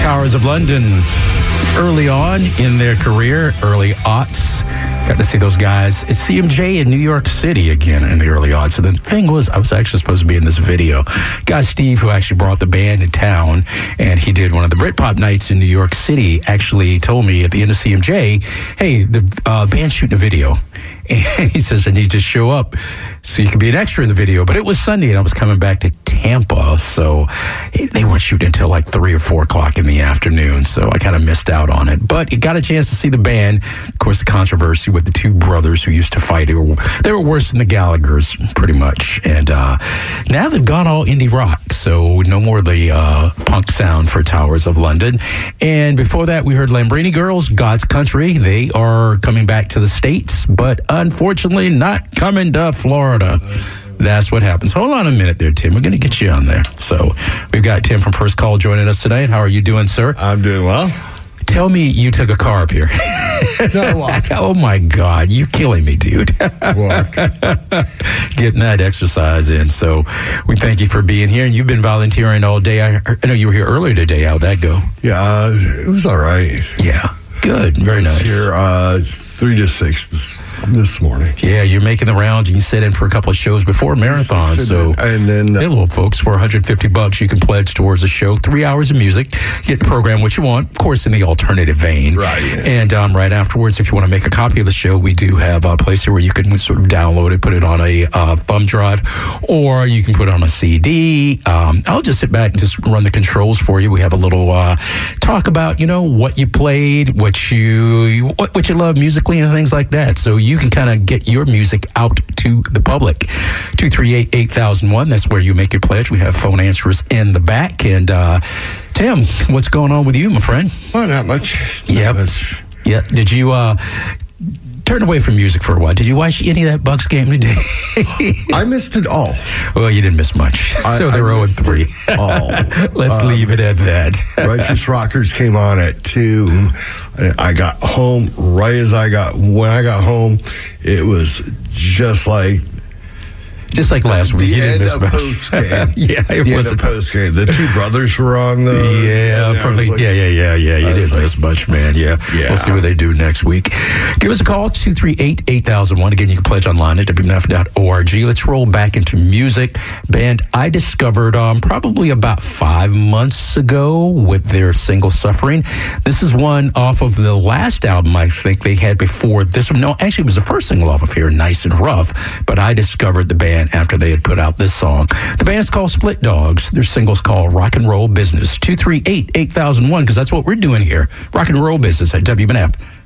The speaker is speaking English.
Towers of London, early on in their career, early aughts. Got to see those guys at CMJ in New York City again in the early aughts. And the thing was, I was actually supposed to be in this video. Guy Steve, who actually brought the band to town, and he did one of the Britpop nights in New York City, actually told me at the end of CMJ, hey, the band's shooting a video. And he says, I need to show up so you can be an extra in the video. But it was Sunday, and I was coming back to Tampa, so they weren't shooting until like 3 or 4 o'clock in the afternoon, so I kind of missed out on it. But you got a chance to see the band. Of course, the controversy with the two brothers who used to fight. They were worse than the Gallaghers, pretty much. And now they've gone all indie rock, so no more the punk sound for Towers of London. And before that, we heard Lambrini Girls, God's Country. They are coming back to the States, but unfortunately not coming to Florida. That's what happens. Hold on a minute there, Tim. We're going to get you on there. So we've got Tim from First Call joining us tonight. How are you doing, sir? I'm doing well. Tell me you took a car up here. No, walk. Oh, my God. You're killing me, dude. Walk. Getting that exercise in. So we thank you for being here. You've been volunteering all day. I know you were here earlier today. How'd that go? Yeah, it was all right. Yeah. Good. Very nice. Here, 3 to 6 this morning. Yeah, you're making the rounds, and you sit in for a couple of shows before marathon. So, and then, hey, little folks, for $150, you can pledge towards a show. 3 hours of music, get the program what you want, of course, in the alternative vein. Right. Yeah. And right afterwards, if you want to make a copy of the show, we do have a place here where you can sort of download it, put it on a thumb drive, or you can put it on a CD. I'll just sit back and just run the controls for you. We have a little talk about, what you played, what you love musically, and things like that. So you can kind of get your music out to the public. 238-8001, that's where you make your pledge. We have phone answers in the back. And Tim, what's going on with you, my friend? Well, not much. Yep. Yeah. Did you turn away from music for a while? Did you watch any of that Bucks game today? I missed it all. Well, you didn't miss much. So they're 0-3. Let's leave it at that. Righteous Rockers came on at 2. I got home when I got home, it was just like last week. You didn't miss much. Post-game. Yeah, it was post-game. The two brothers were on the... Yeah, You didn't miss much, man. Yeah. We'll see what they do next week. Give us a call, 238-8001. Again, you can pledge online at WMNF.org. Let's roll back into music. Band I discovered probably about 5 months ago with their single Suffering. This is one off of the last album I think they had before this one. No, actually, it was the first single off of here, Nice and Rough. But I discovered the band after they had put out this song. The band is called Split Dogs. Their single's called Rock and Roll Business. 238-8001, because that's what we're doing here. Rock and Roll Business at WMNF.